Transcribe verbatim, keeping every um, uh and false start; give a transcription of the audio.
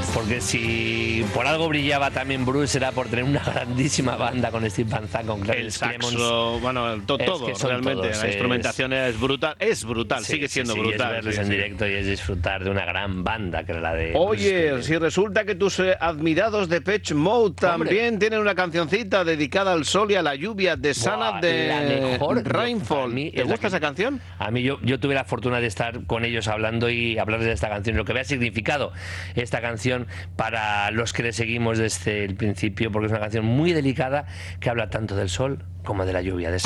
Porque si por algo brillaba también Bruce era por tener una grandísima banda con Steve Van Zandt, con Clarence El saxo, Clemons. bueno, to, Es todo, que son realmente. todos, la es- instrumentación es brutal, es brutal, Sí, sigue sí, siendo sí, brutal. es verles sí, en sí. directo y es disfrutar de una gran banda que era la de Bruce Oye, Springsteen. si resulta que tus eh, admirados de Depeche Mode también tienen una cancioncita dedicada al sol y a la lluvia de Sana Buah, de la mejor, yo- para Rainfall. mí ¿Te es la gusta que- esa canción? A mí yo, yo tuve la fortuna de estar con ellos hablando y hablarles de esta canción, lo que había significado esta canción para los que le seguimos desde el principio, porque es una canción muy delicada que habla tanto del sol como de la lluvia. De